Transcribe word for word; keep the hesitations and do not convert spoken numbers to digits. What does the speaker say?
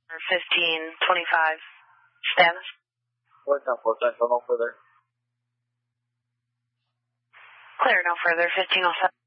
fifteen twenty-five. Status? Four ten four Central, no further. Clear, no further. fifteen oh seven.